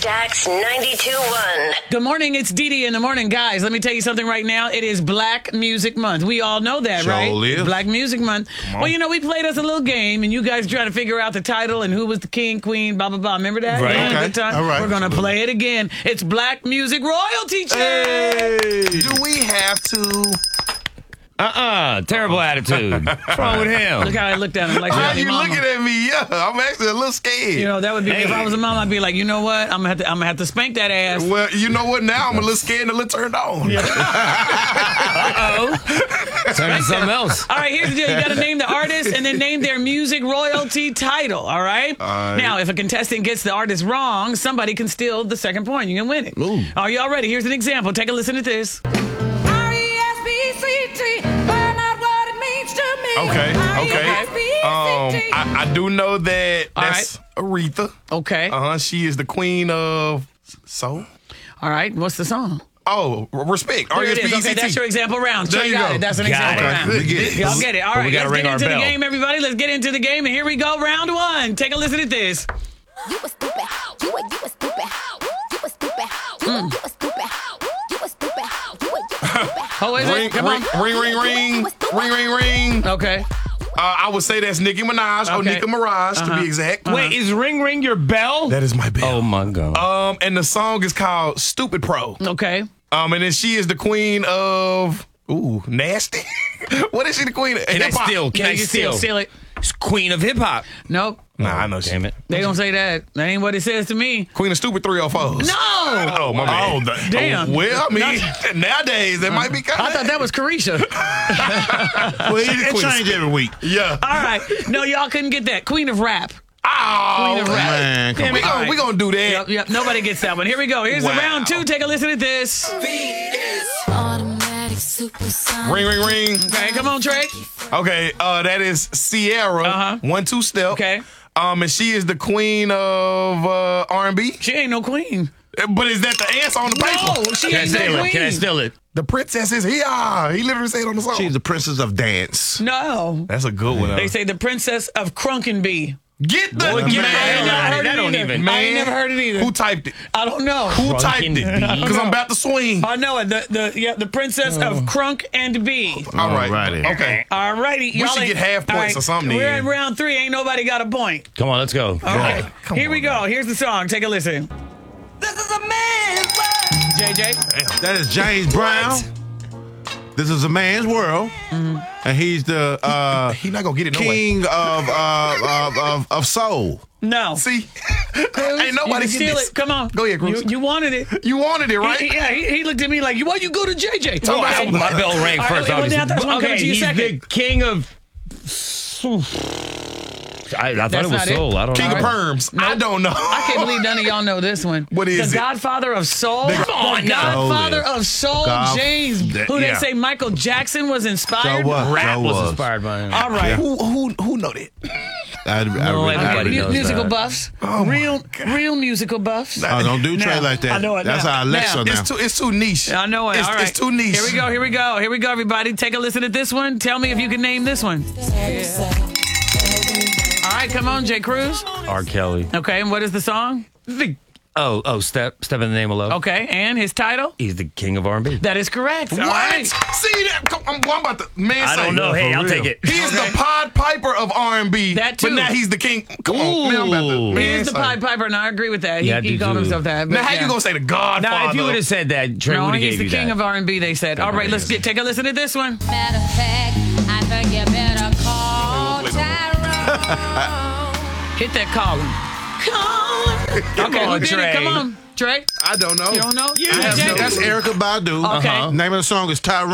Jax 92.1. Good morning, it's Dee Dee in the morning. Guys, let me tell you something right now. It is Black Music Month. We all know that, Sure right? is. Black Music Month. Well, you know, we played us a little game, and you guys trying to figure out the title and who was the king, queen, blah, blah, blah. Remember that? Right. You had a Okay. good time? All right. We're going to play it again. It's Black Music Royalty Check. Hey. Do we have to? Terrible attitude. What's wrong with him? Look how I looked at him like How that. you looking at me? Yeah, I'm actually a little scared. You know, that would be, if I was a mom, I'd be like, you know what? I'm gonna have to spank that ass. Well, you know what? Now I'm a little scared and a little turned on. Turn to something else. All right, here's the deal. You got to name the artist and then name their music royalty title, all right? Now, if a contestant gets the artist wrong, somebody can steal the second point. You can win it. Ooh. Are y'all ready? Here's an example. Take a listen to this. R-E-S-P-C-T, find out what it means to me. Okay. R-E-S-P-C-T. I do know that that's Aretha. Okay. She is the queen of soul. All right. What's the song? Oh, respect. There it is. Okay, R-E-S-P-E-C-T. that's your example round. There Trey you got go. it. That's an Got example it. round. We get it. Y'all get it. All But right, we gotta let's ring get our into the bell. game, everybody. Let's get into the game. And here we go. Round one. Take a listen to this. You a stupid. You a stupid. You a stupid. You a stupid. You a stupid. Oh, is Ring, it? Come on. ring. Okay. I would say that's Nicki Minaj or Okay. Nicki Minaj to be exact. Wait, is Ring Ring your bell? That is my bell. Oh my God. And the song is called Stupid Pro. Okay. And then she is the queen of nasty. What is she the queen of? Can I Hip-hop. steal? Can I you steal? steal it. It's Queen of Hip Hop. Nope. Nah, I know she. Damn it. They don't say that. That ain't what it says to me. Queen of Stupid 304s. No. Oh, my man. Damn. Well, I mean, nowadays, that might be kind of. I thought that was Carisha. Well, it changed every week. Yeah. All right. No, y'all couldn't get that. Queen of Rap. Oh, Queen of Rap. Man, come Damn on. it. All right. we gonna do that. Yep. Nobody gets that one. Here we go. Here's the Wow. round two. Take a listen to this. Automatic supersonic. Ring. Okay, come on, Trey. Okay, that is Sierra. 1-2 step. Okay. And she is the queen of R&B. She ain't no queen. But is that the answer on the paper? No, she Can I ain't no steal queen. it? Can I steal it? The princess is here. He literally said it on the song. She's the princess of dance. No. That's a good one. They say the princess of Crunkenby. Get the Boy, get man. the hell out of here. That don't even- I ain't never heard it either. Who typed it? I don't know. Who typed it? Crunkin' Because I'm about to swing. I know it. The princess of Crunk and B. All right. Alrighty. Okay. All righty. We should get half points or something We're then. in round three. Ain't nobody got a point. Come on, let's go. Okay. Come Here we on go. now. Here's the song. Take a listen. This is a man's world. JJ. That is James Brown. This is a man's world, and he's the He not gonna get it no way. king of soul. No. See? Cruz, Ain't nobody you can get steal this. it. Come on. Go ahead, Cruz. You wanted it. You wanted it, right? He looked at me like, why you go to JJ? Talk about Oh, some- my bell rang All right, first. well, obviously. now that's one coming to you he's second. the king of. I thought That's it was not it. soul. I don't King know. of Perms. I don't know. I can't believe none of y'all know this one. What is the it? Godfather of Soul? Come on, the now. Godfather of Soul, James, who they yeah. say Michael Jackson was inspired. So what? Rap So was was. inspired by him. All right. Who know that? I No, really- everybody knows musical that. buffs. Oh, my real musical buffs. Oh, don't do Trey Now, like that. I know it That's now. our Alexa Now. now. It's too niche. I know it. It's, All right. it's too niche. Here we go, everybody. Take a listen to this one. Tell me if you can name this one. All right, come on, J. Cruz. R. Kelly. Okay, and what is the song? Step in the name of love. Okay, and his title? He's the king of R&B. That is correct. All What? right. See that? I'm about to man. I don't know. Hey, I'll take it. He is the Pied Piper of R&B. That too. But now he's the king. Come on, man. I'm about to. Ooh. Man, He is the say. Pied Piper, and I agree with that. Yeah, I He do called too. himself that. Now, but how yeah. you gonna say the Godfather? Now, if you would have said that, Trey No, would have he's gave the you king that. of R&B, they said. All right, let's take a listen to this one. Matter of fact, I think you better call Tyrone. Hit that calling. Okay, on, who did it? Trey. Come on, Trey. I don't know. You don't know? I have JJ? no That's Erica Badu. Okay. Name of the song is Tyrone.